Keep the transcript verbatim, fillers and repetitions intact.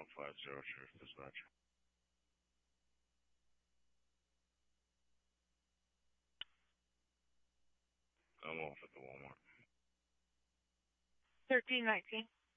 five zero, Sheriff Dispatch. I'm off at the Walmart. thirteen nineteen.